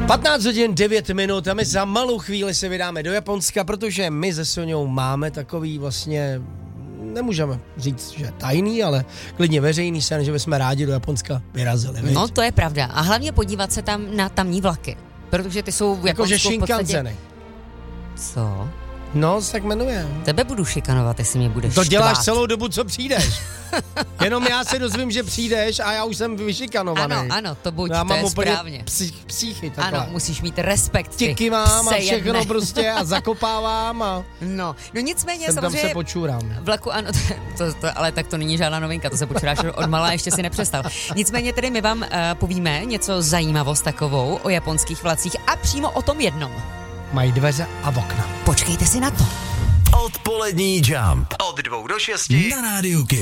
15 hodin 9 minut a my za malou chvíli se vydáme do Japonska, protože my se Soňou máme takový vlastně, nemůžeme říct, že tajný, ale klidně veřejný sen, že bychom rádi do Japonska vyrazili. Viď? No, to je pravda. A hlavně podívat se tam na tamní vlaky. Protože ty jsou v Japonsku Jakože v podstatě... Shinkansen. Co? No, se tak jmenuje. Tebe budu šikanovat, jestli mě budeš To děláš štvát. celou dobu, co přijdeš. Jenom já se dozvím, že přijdeš a já už jsem vyšikanovaný. Ano, to buď, já to mám je úplně správně. Psíchy takhle. Ano, musíš mít respekt. Tiky mám a pse všechno jedne. prostě a zakopávám a No nicméně tam samozřejmě... se počůrám. Vlaku, ano, ale tak to není žádná novinka, to se počuráš od malá, ještě si nepřestal. Nicméně tedy my vám povíme něco zajímavost takovou o japonských vlacích a přímo o tom jednom. Mají dveře a okna. Počkejte si na to. Odpolední Jump. Od 2 do 6 na Rádiu Kiss.